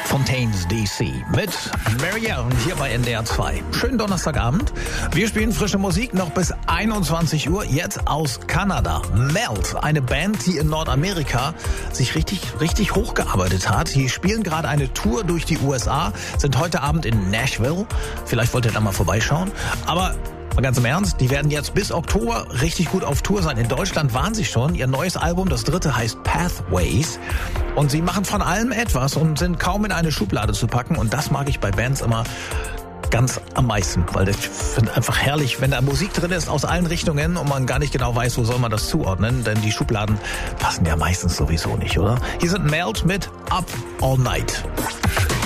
Fontaines DC mit Marianne hier bei NDR 2. Schönen Donnerstagabend. Wir spielen frische Musik noch bis 21 Uhr. Jetzt aus Kanada. Melt, eine Band, die in Nordamerika sich richtig hochgearbeitet hat. Die spielen gerade eine Tour durch die USA, sind heute Abend in Nashville. Vielleicht wollt ihr da mal vorbeischauen. Aber mal ganz im Ernst, die werden jetzt bis Oktober richtig gut auf Tour sein. In Deutschland waren sie schon. Ihr neues Album, das dritte, heißt Pathways. Und sie machen von allem etwas und sind kaum in eine Schublade zu packen. Und das mag ich bei Bands immer ganz am meisten, weil ich finde einfach herrlich, wenn da Musik drin ist aus allen Richtungen und man gar nicht genau weiß, wo soll man das zuordnen, denn die Schubladen passen ja meistens sowieso nicht, oder? Hier sind Melt mit Up All Night.